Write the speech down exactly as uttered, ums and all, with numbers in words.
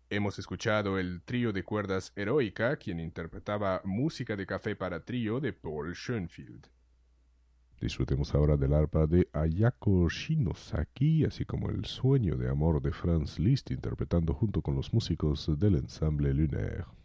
Hemos escuchado el trío de cuerdas Heroica, quien interpretaba Música de café para trío de Paul Schoenfield. Disfrutemos ahora del arpa de Ayako Shinosaki, así como el Sueño de amor de Franz Liszt, interpretando junto con los músicos del ensamble Lunaire.